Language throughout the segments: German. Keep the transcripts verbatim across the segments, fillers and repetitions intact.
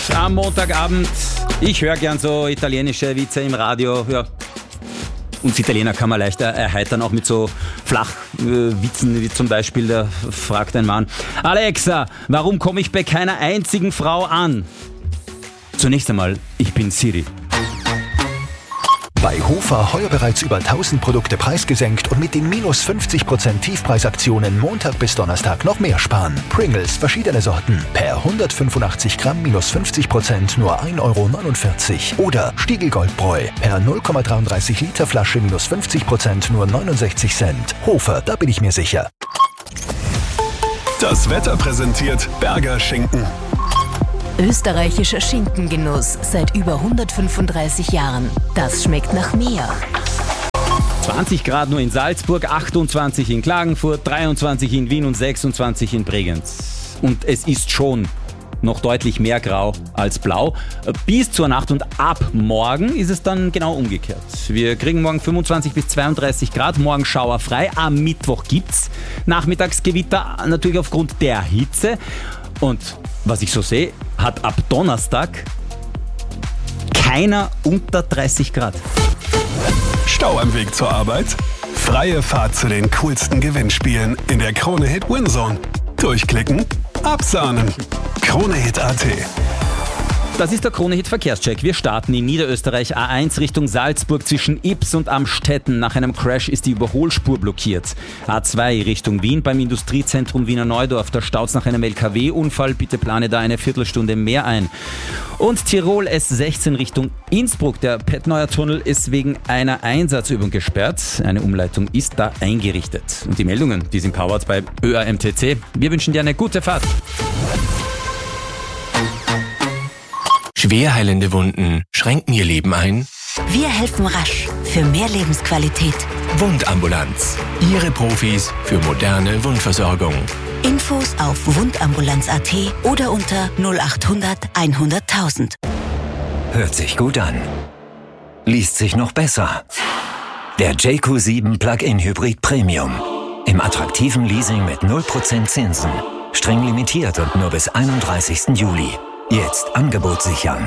Am Montagabend, ich höre gern so italienische Witze im Radio. Ja. Uns Italiener kann man leichter erheitern, auch mit so Flachwitzen, wie zum Beispiel, da fragt ein Mann: Alexa, warum komme ich bei keiner einzigen Frau an? Zunächst einmal, ich bin Siri. Bei Hofer heuer bereits über tausend Produkte preisgesenkt und mit den minus fünfzig Prozent Tiefpreisaktionen Montag bis Donnerstag noch mehr sparen. Pringles, verschiedene Sorten, per hundertfünfundachtzig Gramm minus fünfzig Prozent nur ein Euro neunundvierzig. Oder Stiegel Goldbräu, per null Komma dreiunddreißig Liter Flasche minus fünfzig Prozent nur neunundsechzig Cent. Hofer, da bin ich mir sicher. Das Wetter präsentiert Berger Schinken. Österreichischer Schinkengenuss seit über hundertfünfunddreißig Jahren. Das schmeckt nach mehr. zwanzig Grad nur in Salzburg, achtundzwanzig in Klagenfurt, dreiundzwanzig in Wien und sechsundzwanzig in Bregenz. Und es ist schon noch deutlich mehr grau als blau. Bis zur Nacht und ab morgen ist es dann genau umgekehrt. Wir kriegen morgen fünfundzwanzig bis zweiunddreißig Grad, morgen schauerfrei. Am Mittwoch gibt's Nachmittagsgewitter, natürlich aufgrund der Hitze. Und was ich so sehe, hat ab Donnerstag keiner unter dreißig Grad. Stau am Weg zur Arbeit? Freie Fahrt zu den coolsten Gewinnspielen in der Krone Hit Winzone. Durchklicken, absahnen. Krone Hit Punkt at. Das ist der Krone Hit Verkehrscheck. Wir starten in Niederösterreich A eins Richtung Salzburg zwischen Ybbs und Amstetten. Nach einem Crash ist die Überholspur blockiert. A zwei Richtung Wien beim Industriezentrum Wiener Neudorf. Da staut's nach einem L K W-Unfall. Bitte plane da eine Viertelstunde mehr ein. Und Tirol S sechzehn Richtung Innsbruck. Der Pettneuer Tunnel ist wegen einer Einsatzübung gesperrt. Eine Umleitung ist da eingerichtet. Und die Meldungen, die sind powered bei Ö A M T C. Wir wünschen dir eine gute Fahrt. Schwer heilende Wunden schränken ihr Leben ein? Wir helfen rasch für mehr Lebensqualität. Wundambulanz. Ihre Profis für moderne Wundversorgung. Infos auf wundambulanz punkt at oder unter null achthundert hunderttausend. Hört sich gut an. Liest sich noch besser. Der J Q sieben Plug-in Hybrid Premium. Im attraktiven Leasing mit null Prozent Zinsen. Streng limitiert und nur bis einunddreißigsten Juli. Jetzt Angebot sichern.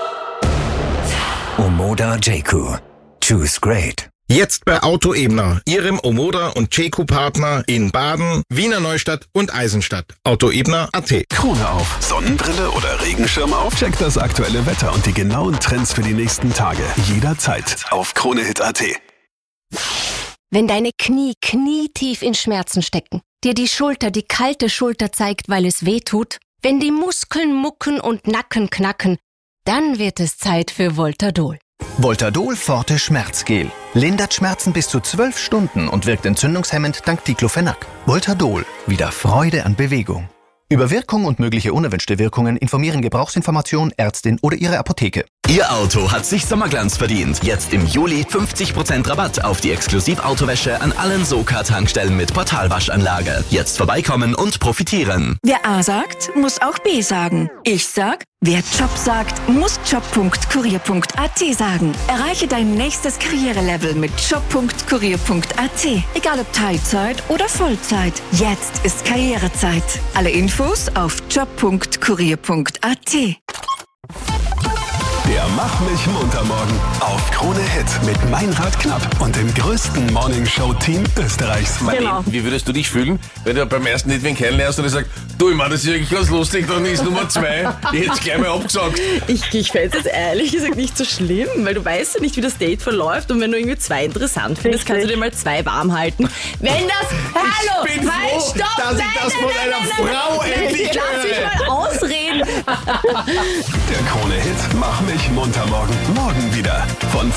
Omoda J Q. Choose great. Jetzt bei Auto Ebner, Ihrem Omoda und J Q-Partner in Baden, Wiener Neustadt und Eisenstadt. Auto Ebner Punkt at. Krone auf. Sonnenbrille oder Regenschirm auf? Checkt das aktuelle Wetter und die genauen Trends für die nächsten Tage. Jederzeit auf Krone Hit Punkt at. Wenn deine Knie knietief in Schmerzen stecken, dir die Schulter die kalte Schulter zeigt, weil es weh tut, wenn die Muskeln mucken und Nacken knacken, dann wird es Zeit für Voltadol. Voltadol Forte Schmerzgel. Lindert Schmerzen bis zu zwölf Stunden und wirkt entzündungshemmend dank Diclofenac. Voltadol. Wieder Freude an Bewegung. Über Wirkung und mögliche unerwünschte Wirkungen informieren Gebrauchsinformation, Ärztin oder Ihre Apotheke. Ihr Auto hat sich Sommerglanz verdient. Jetzt im Juli fünfzig Prozent Rabatt auf die Exklusiv-Autowäsche an allen Soka-Tankstellen mit Portalwaschanlage. Jetzt vorbeikommen und profitieren. Wer A sagt, muss auch B sagen. Ich sag, wer Job sagt, muss job punkt kurier punkt at sagen. Erreiche dein nächstes Karrierelevel mit job punkt kurier punkt at. Egal ob Teilzeit oder Vollzeit. Jetzt ist Karrierezeit. Alle Infos auf job punkt kurier punkt at. Der Mach mich munter morgen auf Krone Hit mit Meinrad Knapp und dem größten Morningshow-Team Österreichs. Genau. Wie würdest du dich fühlen, wenn du beim ersten nicht wen kennenlernst und er sagt, du, ich meine, das ist eigentlich ganz lustig, dann ist Nummer zwei, ich hätte es gleich mal abgesagt. Ich, ich fände es ehrlich gesagt nicht so schlimm, weil du weißt ja nicht, wie das Date verläuft und wenn du irgendwie zwei interessant findest, kannst du dir mal zwei warm halten. Wenn das, hallo, ich bin halt, froh, stopp, dass nein, ich das nein, von nein, einer nein, Frau nein, endlich nein, lass mich mal ausreden. Der Krone Hit Mach mich munter morgen. Morgen wieder von